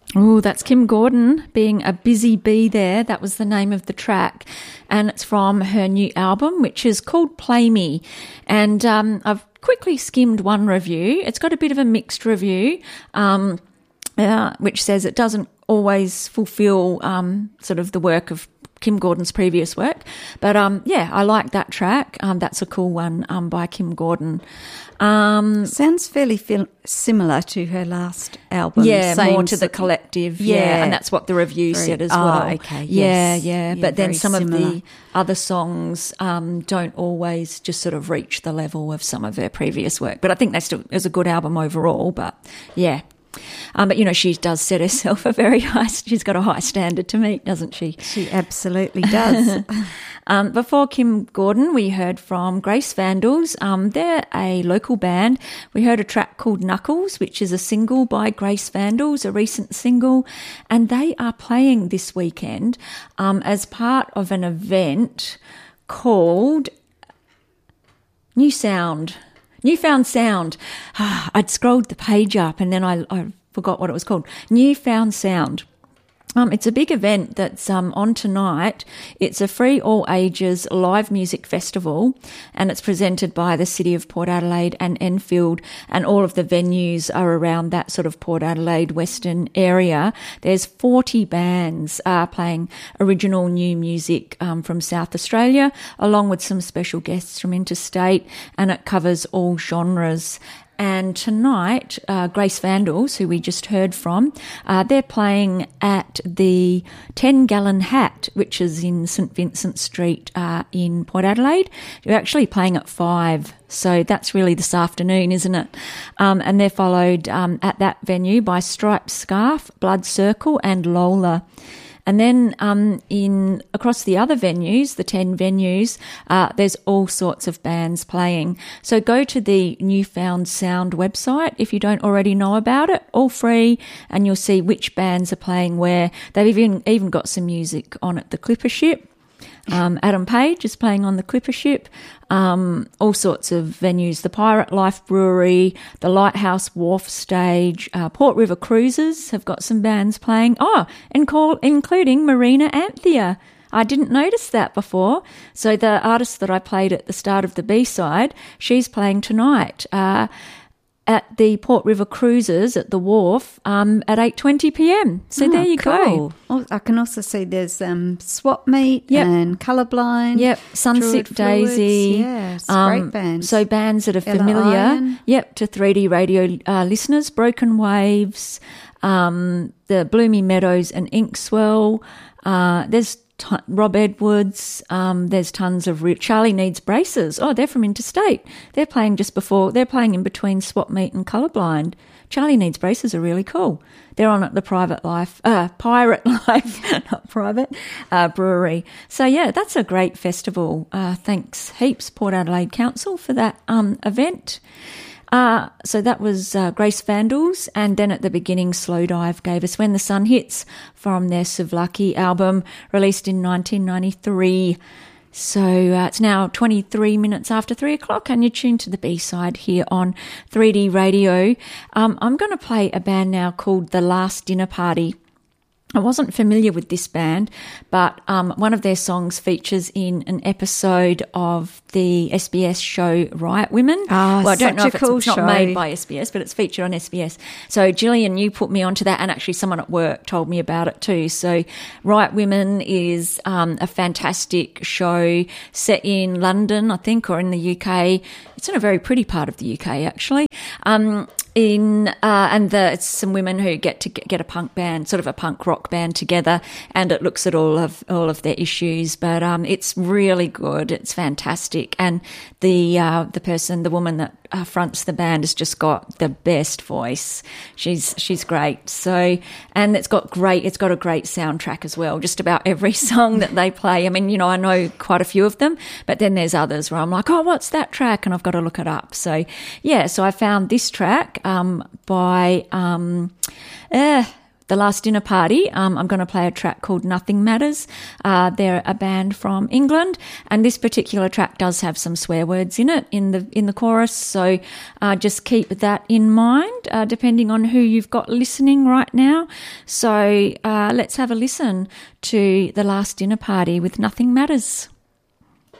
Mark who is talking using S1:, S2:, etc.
S1: Oh, that's Kim Gordon being a busy bee there. That was the name of the track. And it's from her new album, which is called Play Me. And I've quickly skimmed one review. It's got a bit of a mixed review, which says it doesn't always fulfill sort of the work of Kim Gordon's previous work. But, I like that track. That's a cool one by Kim Gordon.
S2: Sounds fairly similar to her last album.
S1: Yeah, more to the collective. Yeah, and that's what the review said as well.
S2: Okay, yes.
S1: Yeah. But then some of the other songs don't always just sort of reach the level of some of her previous work. But I think it was a good album overall. But yeah. But, she does set herself she's got a high standard to meet, doesn't she?
S2: She absolutely does.
S1: Before Kim Gordon, we heard from Grace Vandals. They're a local band. We heard a track called Knuckles, which is a single by Grace Vandals, a recent single, and they are playing this weekend as part of an event called Newfound Sound. I'd scrolled the page up and then I forgot what it was called. Newfound Sound. It's a big event that's on tonight. It's a free all ages live music festival, and it's presented by the City of Port Adelaide and Enfield, and all of the venues are around that sort of Port Adelaide Western area. There's 40 bands playing original new music from South Australia, along with some special guests from interstate, and it covers all genres. And tonight, Grace Vandals, who we just heard from, they're playing at the 10 Gallon Hat, which is in St Vincent Street in Port Adelaide. They're actually playing at 5, so that's really this afternoon, isn't it? And they're followed at that venue by Striped Scarf, Blood Circle and Lola. And then across the other venues, the 10 venues, there's all sorts of bands playing. So go to the Newfound Sound website if you don't already know about it, all free, and you'll see which bands are playing where. They've even got some music on at the Clipper Ship. Adam Page is playing on the Clipper Ship. All sorts of venues, the Pirate Life Brewery, the Lighthouse Wharf Stage, Port River Cruises have got some bands playing. Including Marina Anthea. I didn't notice that before. So the artist that I played at the start of the B-side, she's playing tonight at the Port River Cruises at the Wharf at 8:20 p.m. So there you go.
S2: Oh, I can also see there's Swap Meet and Colourblind.
S1: Yep, Sunset Daisy.
S2: Yeah, it's great bands.
S1: So bands that are familiar.
S2: Iron.
S1: Yep, to 3D radio listeners. Broken Waves, the Bloomy Meadows and Inkswell. There's Rob Edwards, there's tons of Charlie Needs Braces. Oh, they're from Interstate. They're playing they're playing in between Swap Meet and Colourblind. Charlie Needs Braces are really cool. They're on at the Pirate Life, not private, brewery. So yeah, that's a great festival. Thanks heaps Port Adelaide Council for that event. So that was Grace Vandals, and then at the beginning Slowdive gave us When the Sun Hits from their Souvlaki album released in 1993. So it's now 23 minutes after 3 o'clock and you're tuned to the B-side here on 3D Radio. I'm going to play a band now called The Last Dinner Party. I wasn't familiar with this band, but one of their songs features in an episode of the SBS show Riot Women.
S2: Well, I don't know if
S1: it's not made by SBS, but it's featured on SBS. So Gillian, you put me onto that, and actually someone at work told me about it too. So Riot Women is a fantastic show set in London, I think, or in the UK. It's in a very pretty part of the UK, actually. It's some women who get a punk band, sort of a punk rock band together, and it looks at all of their issues. But it's really good. It's fantastic, and the woman that fronts the band has just got the best voice. She's great. So, and it's got a great soundtrack as well. Just about every song that they play. I mean, I know quite a few of them, but then there's others where I'm like, oh, what's that track? And I've got to look it up. So yeah, so I found this track by The Last Dinner Party, I'm going to play a track called Nothing Matters. They're a band from England, and this particular track does have some swear words in it in the chorus. So just keep that in mind, depending on who you've got listening right now. So let's have a listen to The Last Dinner Party with Nothing Matters.